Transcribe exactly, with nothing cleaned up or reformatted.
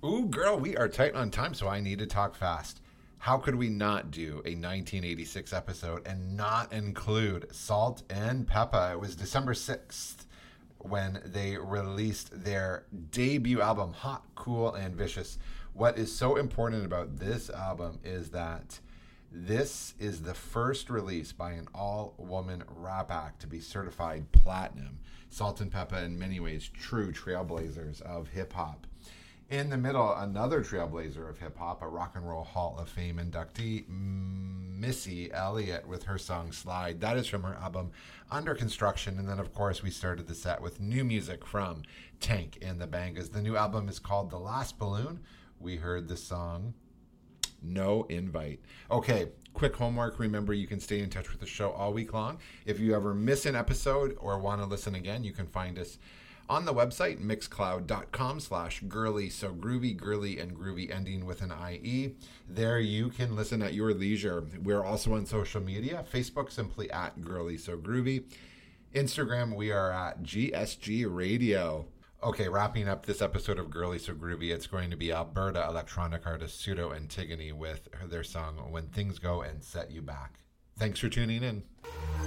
Ooh, girl, we are tight on time, so I need to talk fast. How could we not do a nineteen eighty-six episode and not include Salt and Peppa? It was December sixth when they released their debut album, Hot, Cool, and Vicious. What is so important about this album is that this is the first release by an all-woman rap act to be certified platinum. Salt and Peppa, in many ways, true trailblazers of hip-hop. In the middle, another trailblazer of hip-hop, a Rock and Roll Hall of Fame inductee, Missy Elliott, with her song Slide. That is from her album Under Construction. And then, of course, we started the set with new music from Tank and the Bangas. The new album is called The Last Balloon. We heard the song No Invite. Okay, quick homework. Remember, you can stay in touch with the show all week long. If you ever miss an episode or want to listen again, you can find us on the website, mixcloud.com slash girly, so groovy, girly, and groovy ending with an I E. There you can listen at your leisure. We're also on social media. Facebook, simply at girly, so groovy. Instagram, we are at G S G Radio. Okay, wrapping up this episode of Girly So Groovy, it's going to be Alberta electronic artist Pseudo Antigone with their song When Things Go and Set You Back. Thanks for tuning in.